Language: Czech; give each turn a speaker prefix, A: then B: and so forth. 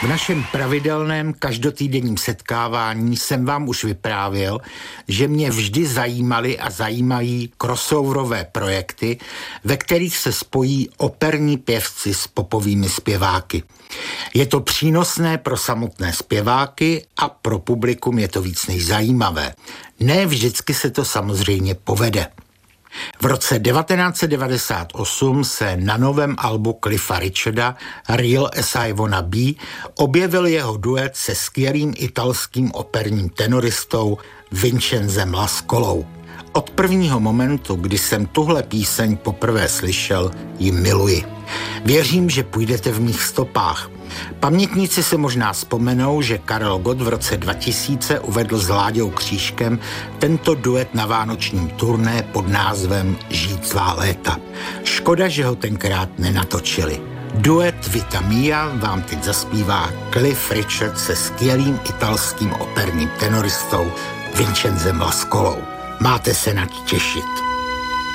A: V našem pravidelném každotýdenním setkávání jsem vám už vyprávěl, že mě vždy zajímaly a zajímají crossoverové projekty, ve kterých se spojí operní pěvci s popovými zpěváky. Je to přínosné pro samotné zpěváky a pro publikum je to víc než zajímavé. Ne vždycky se to samozřejmě povede. V roce 1998 se na novém albu Cliffa Richarda Real As I Wanna Be objevil jeho duet se skvělým italským operním tenoristou Vincenzem Lascolou. Od prvního momentu, kdy jsem tuhle píseň poprvé slyšel, ji miluji. Věřím, že půjdete v mých stopách. Pamětníci si možná vzpomenou, že Karel Gott v roce 2000 uvedl s Láďou Křížkem tento duet na vánočním turné pod názvem Žít svá léta. Škoda, že ho tenkrát nenatočili. Duet Vita Mia vám teď zaspívá Cliff Richard se skvělým italským operním tenoristou Vincenzem Lascolou. Máte se na těšit.